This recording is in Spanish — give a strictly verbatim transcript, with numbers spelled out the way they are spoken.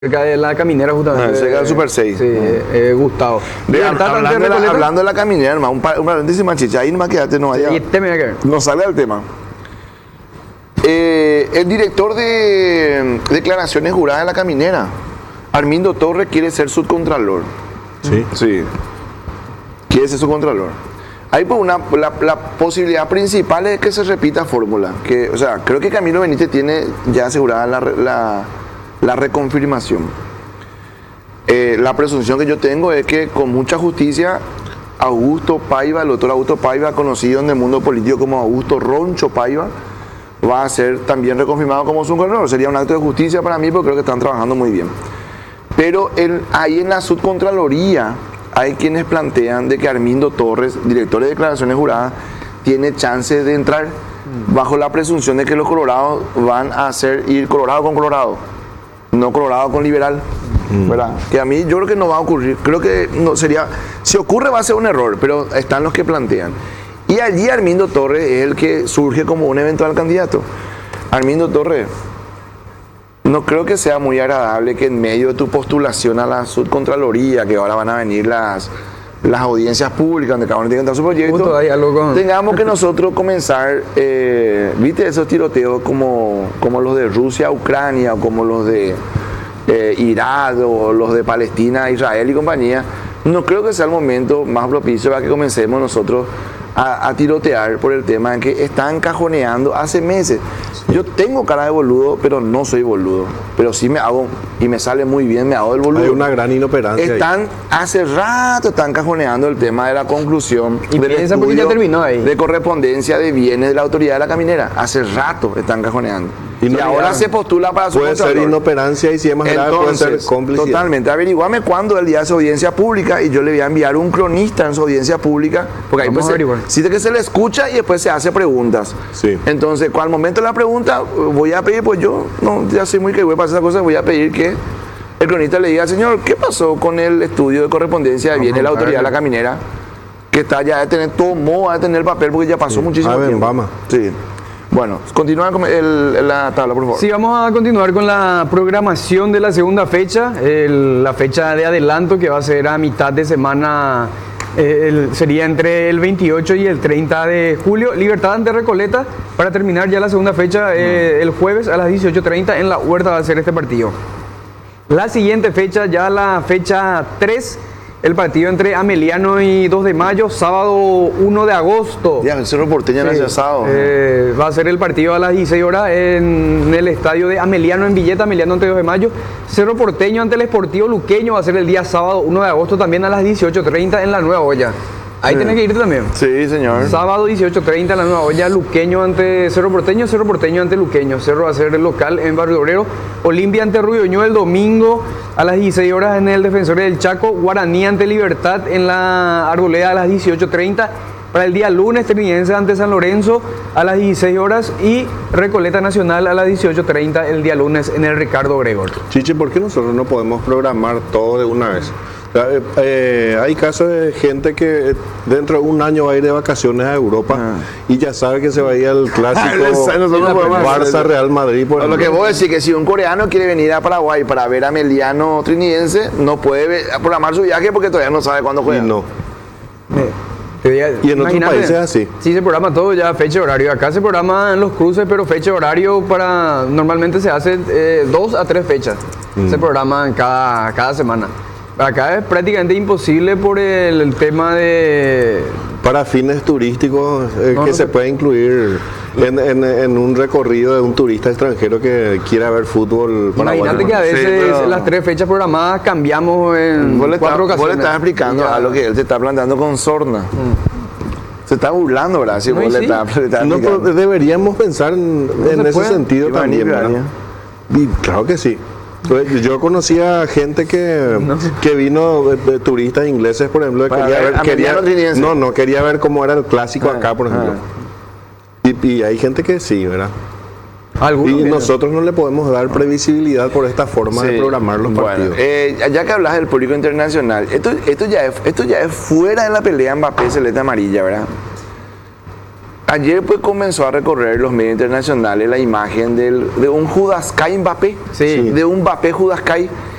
cerca de la caminera justamente. Ah, cerca del Super seis. Sí, eh, Gustavo. De, hablando, de la, hablando de la caminera, hermano, un, par, un paréntesis más chicha, ahí nomás quédate, no vaya. Sí, este me va a quedar. No sale al tema. Eh, el director de declaraciones juradas de la caminera, Armindo Torres, quiere ser subcontralor. Sí. Sí. Quiere ser subcontralor. Hay pues una, la, la posibilidad principal es que se repita fórmula. Que, o sea, creo que Camilo Benítez tiene ya asegurada la, la, la reconfirmación. Eh, la presunción que yo tengo es que con mucha justicia, Augusto Paiva, el doctor Augusto Paiva, conocido en el mundo político como Augusto Roncho Paiva, va a ser también reconfirmado como subcontralor. Sería un acto de justicia para mí porque creo que están trabajando muy bien. Pero el, ahí en la subcontraloría hay quienes plantean de que Armindo Torres, director de declaraciones juradas, tiene chance de entrar bajo la presunción de que los colorados van a hacer ir colorado con colorado, no colorado con liberal, ¿verdad? Que a mí yo creo que no va a ocurrir. Creo que no sería, si ocurre va a ser un error, pero están los que plantean. Y allí Armindo Torres es el que surge como un eventual candidato. Armindo Torres, no creo que sea muy agradable que en medio de tu postulación a la subcontraloría, que ahora van a venir las, las audiencias públicas, donde cada uno tiene que entrar su proyecto, con... tengamos que nosotros comenzar, eh, viste esos tiroteos como, como los de Rusia, Ucrania, o como los de eh, Irak, o los de Palestina, Israel y compañía. No creo que sea el momento más propicio para que comencemos nosotros A, a tirotear por el tema en que están cajoneando hace meses. Yo tengo cara de boludo, pero no soy boludo. Pero sí me hago, y me sale muy bien, me hago el boludo. Hay una gran inoperancia. Están, ahí. Hace rato están cajoneando el tema de la conclusión y del piensa porque ya terminó ahí. De correspondencia de bienes de la autoridad de la caminera. Hace rato están cajoneando. Y, no y ahora ya, se postula para su puede ser inoperancia y si es más grave puede ser complicidad. Totalmente. Averiguame cuándo el día de su audiencia pública y yo le voy a enviar un cronista en su audiencia pública, porque ahí pues se, que se le escucha y después se hace preguntas. Sí. Entonces, cuando al momento de la pregunta, voy a pedir, pues yo, no, ya soy muy que voy a pasar esa cosa, voy a pedir que el cronista le diga, señor, ¿qué pasó con el estudio de correspondencia de bienes de la autoridad de la caminera? Que está ya de tener, tomó a tener el papel porque ya pasó sí. muchísimo a ver, tiempo. Vamos. Sí. Bueno, continúa con el, la tabla, por favor. Sí, vamos a continuar con la programación de la segunda fecha, el, la fecha de adelanto que va a ser a mitad de semana, eh, el, sería entre el veintiocho y el treinta de julio. Libertad ante Recoleta, para terminar ya la segunda fecha, eh, el jueves a las dieciocho treinta en la Huerta va a ser este partido. La siguiente fecha, ya la fecha tres, el partido entre Ameliano y dos de mayo, sábado uno de agosto. Ya, el Cerro Porteño sí, no es sábado. Eh, va a ser el partido a las dieciséis horas en el estadio de Ameliano en Villeta, Ameliano ante dos de mayo. Cerro Porteño ante el Sportivo Luqueño va a ser el día sábado uno de agosto también a las dieciocho treinta en la Nueva Olla. Ahí sí. Tenés que irte también. Sí, señor. Sábado dieciocho treinta en la Nueva Olla, Luqueño ante Cerro Porteño, Cerro Porteño ante Luqueño. Cerro va a ser el local en Barrio Obrero. Olimpia ante Ruidoño el domingo a las dieciséis horas en el Defensores del Chaco. Guaraní ante Libertad en la Arboleda a las dieciocho treinta. Para el día lunes, Trinidense ante San Lorenzo a las dieciséis horas y Recoleta Nacional a las dieciocho treinta el día lunes en el Ricardo Gregor. Chiche, ¿por qué nosotros no podemos programar todo de una vez? Eh, eh, hay casos de gente que dentro de un año va a ir de vacaciones a Europa ah. y ya sabe que se va a ir al clásico Barça Real Madrid. Por lo que vos decís que si un coreano quiere venir a Paraguay para ver a Meliano Trinidense, no puede ver, programar su viaje porque todavía no sabe cuándo juega. Y no. Eh, y en otros países es así. Sí, se programa todo ya, fecha y horario. Acá se programan los cruces, pero fecha y horario para normalmente se hace eh, dos a tres fechas. Mm. Se programan cada, cada semana. Acá es prácticamente imposible por el, el tema de... Para fines turísticos eh, no, que no se te... puede incluir en, en, en un recorrido de un turista extranjero que quiera ver fútbol. Imagínate que a veces sí, pero... las tres fechas programadas cambiamos en vos cuatro está, ocasiones. Vos le estás explicando a lo que él te está planteando con sorna. Mm. Se está burlando, ¿verdad? Si no, vos sí. le estás, le estás no, pero deberíamos pensar en, no en ese puede. sentido y también, ¿verdad? Y claro que sí. Yo conocía gente que, no. que vino, de, de turistas ingleses, por ejemplo, que quería ver, quería, no, no, quería ver cómo era el clásico ah, acá, por ejemplo. Ah. Y, y hay gente que sí, ¿verdad? Algunos y vienen. Nosotros no le podemos dar previsibilidad por esta forma sí. de programar los bueno, partidos. Eh, ya que hablas del público internacional, esto, esto, ya es, esto ya es fuera de la pelea Mbappé celeste amarilla, ¿verdad? ayer pues comenzó a recorrer los medios internacionales la imagen del, de un Judaskai Mbappé, sí. de un Mbappé Judaskai,